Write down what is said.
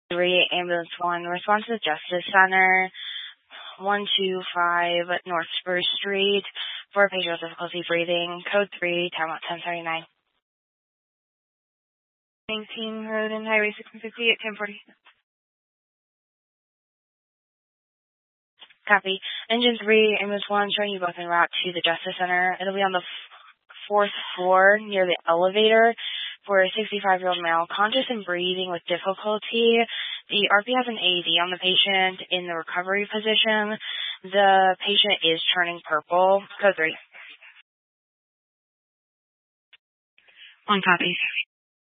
3, Ambulance 1, response to the Justice Center, 125 North Spruce Street, for a patient with difficulty breathing, code 3, timeout 10:39. 19 Road and Highway 650 at 10:40. Copy. Engine 3, Ambulance 1, showing you both en route to the Justice Center. It'll be on the 4th floor near the elevator for a 65-year-old male, conscious and breathing with difficulty. The RP has an AED on the patient in the recovery position. The patient is turning purple. Code 3. 1 copy.